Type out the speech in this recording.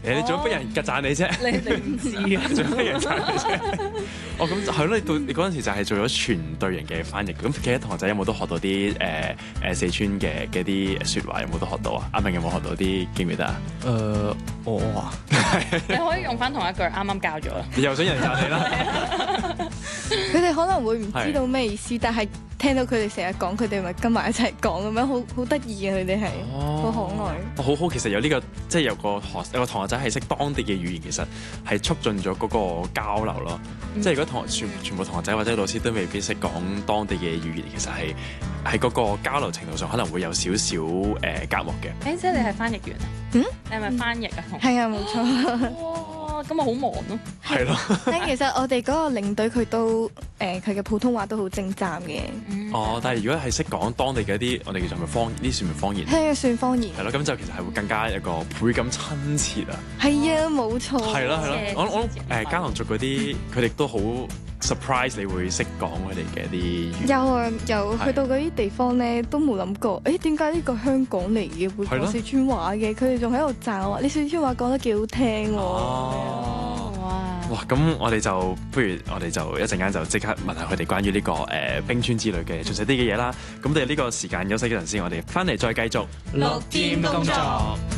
你做乜逼人讚你啫？ 你唔知嘅， 做乜逼人讚你啫？哦，咁係咯，你嗰陣時就係做咗全隊人嘅翻譯。咁其他同學仔有冇都學到啲四川嘅啲説話？有冇都學到啊？阿明有冇學到啲記唔記得啊？ 我啊， 你可以用翻同一句啱啱教咗啦。 你又想人讚你啦？ 佢哋可能會唔知道咩意思，但係聽到佢哋成日講，佢哋咪跟埋一齊講咁樣，好得意嘅佢哋係，好可愛。 好好，其實有呢個即係有個同學仔係識當地嘅語言，其實係促進咗嗰個交流咯。即係如果全部同學仔或者老師都未必識講當地嘅語言，其實係喺嗰個交流程度上可能會有少少隔膜嘅。 即係你係翻譯員啊？ 嗯， 你係咪翻譯啊？ 係啊，冇錯。 哇，咁咪好忙咯。 係咯。 但其實我哋嗰個領隊佢都佢嘅普通話都好精湛嘅。 哦，但係如果係識講當地嘅一啲，我哋叫做咪方，呢算唔方言？ 係啊，算方言。 係咯，咁就其實係會更加一個倍感親切啊！ 係啊，冇錯。 係咯係咯，我嘉農族嗰啲，佢哋都好 surprise，你會識講佢哋嘅啲語言。 有啊，有去到嗰啲地方咧，都冇諗過，點解呢個香港嚟嘅會講四川話嘅？佢哋仲喺度讚話你四川話講得幾好聽喎。 哇！咁我哋就不如我哋就一陣間就即刻問下佢哋關於呢個冰川之旅嘅詳細啲嘅嘢啦。咁我哋呢個時間休息一陣先，我哋翻嚟再繼續 6 team 工作。